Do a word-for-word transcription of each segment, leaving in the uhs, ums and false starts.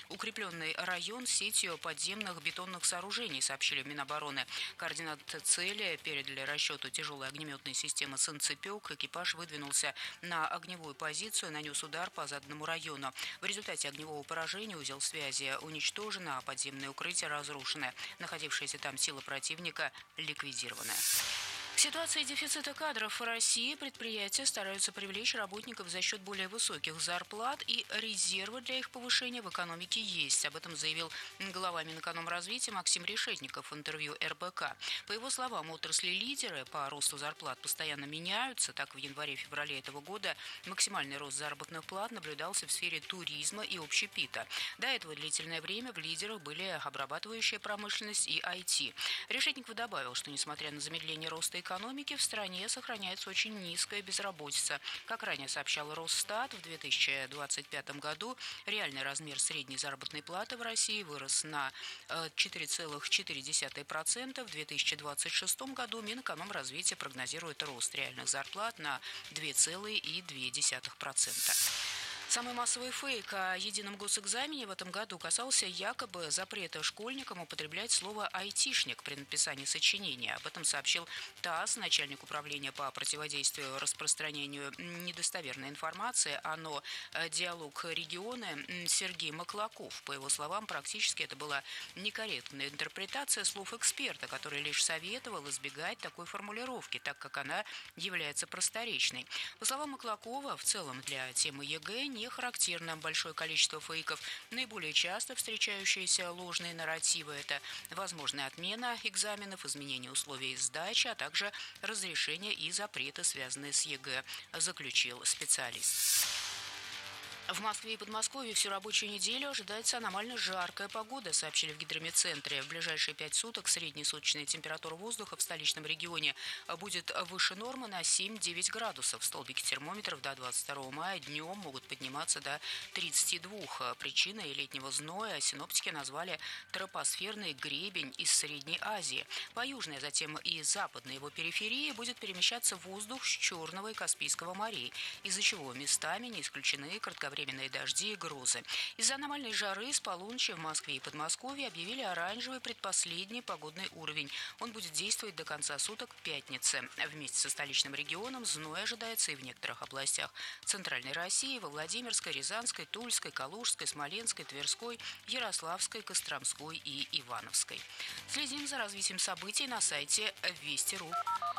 укрепленный район с сетью подземных бетонных сооружений, сообщили в Минобороны. Координаты цели передали расчету тяжелой огнеметной системы «Санцепек». Экипаж выдвинулся на огневую позицию, нанес удар по заданному району. В результате огневого поражения узел связи уничтожен, а подземные укрытия разрушены. Находившиеся там силы противника ликвидированы. В ситуации дефицита кадров в России предприятия стараются привлечь работников за счет более высоких зарплат, и резервы для их повышения в экономике есть. Об этом заявил глава Минэкономразвития Максим Решетников в интервью эр бэ ка. По его словам, отрасли-лидеры по росту зарплат постоянно меняются. Так, в январе-феврале этого года максимальный рост заработных плат наблюдался в сфере туризма и общепита. До этого длительное время в лидерах были обрабатывающая промышленность и ай ти. Решетников добавил, что несмотря на замедление роста экономики, в стране сохраняется очень низкая безработица. Как ранее сообщал Росстат, в две тысячи двадцать пятом году реальный размер средней заработной платы в России вырос на четыре целых четыре десятых процента. В две тысячи двадцать шестом году Минэкономразвития прогнозирует рост реальных зарплат на два целых две десятых процента. Самый массовый фейк о едином госэкзамене в этом году касался якобы запрета школьникам употреблять слово «айтишник» при написании сочинения. Об этом сообщил ТАСС, начальник управления по противодействию распространению недостоверной информации ОНО «Диалог региона» Сергей Маклаков. По его словам, практически это была некорректная интерпретация слов эксперта, который лишь советовал избегать такой формулировки, так как она является просторечной. По словам Маклакова, в целом для темы ЕГЭ не характерно большое количество фейков. Наиболее часто встречающиеся ложные нарративы – это возможная отмена экзаменов, изменение условий сдачи, а также разрешения и запреты, связанные с ЕГЭ, заключил специалист. В Москве и Подмосковье всю рабочую неделю ожидается аномально жаркая погода, сообщили в гидрометцентре. В ближайшие пять суток средняя суточная температура воздуха в столичном регионе будет выше нормы на семь-девять градусов. Столбики термометров до двадцать второго мая днем могут подниматься до тридцати двух. Причиной летнего зноя синоптики назвали тропосферный гребень из Средней Азии. По южной, а затем и западной его периферии будет перемещаться воздух с Черного и Каспийского морей, из-за чего местами не исключены кратковременные временные дожди и грозы. Из-за аномальной жары с полуночи в Москве и Подмосковье объявили оранжевый предпоследний погодный уровень. Он будет действовать до конца суток пятницы. Вместе со столичным регионом зной ожидается и в некоторых областях Центральной России, во Владимирской, Рязанской, Тульской, Калужской, Смоленской, Тверской, Ярославской, Костромской и Ивановской. Следим за развитием событий на сайте Вести точка ру.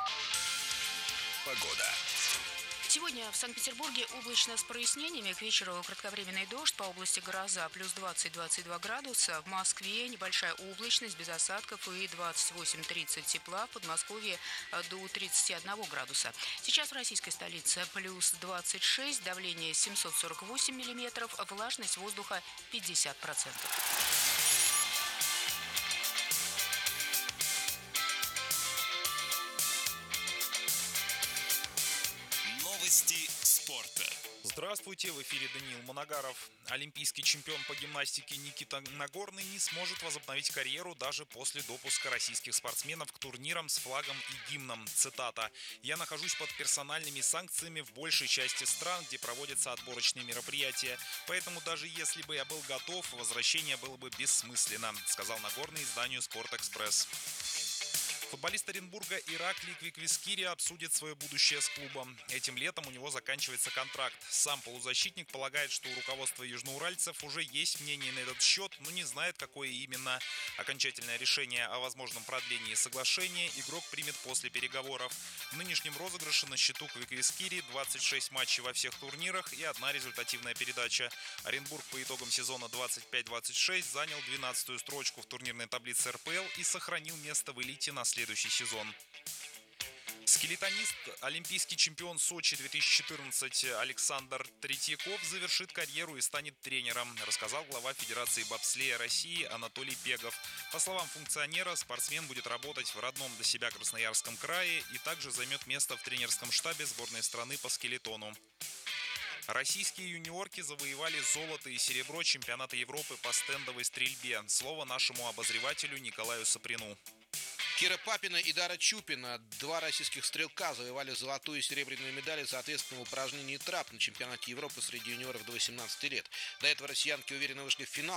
Погода. Сегодня в Санкт-Петербурге облачно с прояснениями. К вечеру кратковременный дождь, по области гроза плюс двадцать - двадцать два градуса. В Москве небольшая облачность без осадков и двадцать восемь - тридцать тепла. В Подмосковье до тридцати одного градуса. Сейчас в российской столице плюс двадцать шесть, давление семьсот сорок восемь миллиметров, влажность воздуха пятьдесят процентов. Новости спорта. Здравствуйте, в эфире Даниил Моногаров. Олимпийский чемпион по гимнастике Никита Нагорный не сможет возобновить карьеру даже после допуска российских спортсменов к турнирам с флагом и гимном. Цитата: «Я нахожусь под персональными санкциями в большей части стран, где проводятся отборочные мероприятия. Поэтому даже если бы я был готов, возвращение было бы бессмысленно», сказал Нагорный изданию «Спортэкспресс». Футболист Оренбурга Ираклий Квиквискири обсудит свое будущее с клубом. Этим летом у него заканчивается контракт. Сам полузащитник полагает, что у руководства южноуральцев уже есть мнение на этот счет, но не знает, какое именно. Окончательное решение о возможном продлении соглашения игрок примет после переговоров. В нынешнем розыгрыше на счету Квиквискири двадцать шесть матчей во всех турнирах и одна результативная передача. Оренбург по итогам сезона двадцать пять двадцать шесть занял двенадцатую строчку в турнирной таблице эр пэ эл и сохранил место в элите на следующий сезон. Скелетонист, олимпийский чемпион Сочи две тысячи четырнадцать Александр Третьяков завершит карьеру и станет тренером, рассказал глава Федерации бобслея России Анатолий Пегов. По словам функционера, спортсмен будет работать в родном для себя Красноярском крае и также займет место в тренерском штабе сборной страны по скелетону. Российские юниорки завоевали золото и серебро чемпионата Европы по стендовой стрельбе. Слово нашему обозревателю Николаю Саприну. Кира Папина и Дара Чупина, два российских стрелка, завоевали золотую и серебряную медали, соответственно, в упражнении трап на чемпионате Европы среди юниоров до восемнадцати лет. До этого россиянки уверенно вышли в финал